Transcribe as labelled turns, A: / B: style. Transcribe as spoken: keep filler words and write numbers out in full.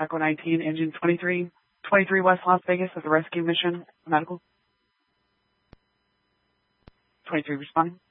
A: Echo nineteen, engine twenty-three, twenty-three West Las Vegas as a rescue mission, medical. twenty-three responding.